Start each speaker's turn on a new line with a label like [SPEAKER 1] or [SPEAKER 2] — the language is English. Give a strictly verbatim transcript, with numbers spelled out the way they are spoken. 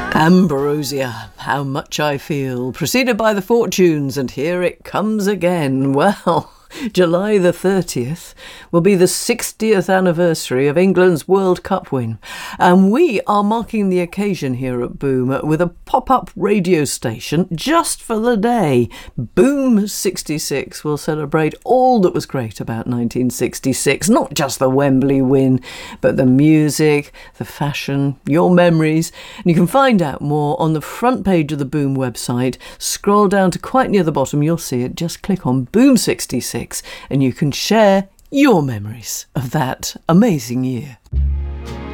[SPEAKER 1] Ambrosia, How Much I Feel, preceded by the Fortunes, and here it comes again. Well, July the thirtieth will be the sixtieth anniversary of England's World Cup win, and we are marking the occasion here at Boom with a pop-up radio station just for the day. Boom sixty-six will celebrate all that was great about nineteen sixty-six, not just the Wembley win, but the music, the fashion, your memories. And you can find out more on the front page of the Boom website. Scroll down to quite near the bottom, you'll see it. Just click on Boom sixty-six and you can share your memories of that amazing year.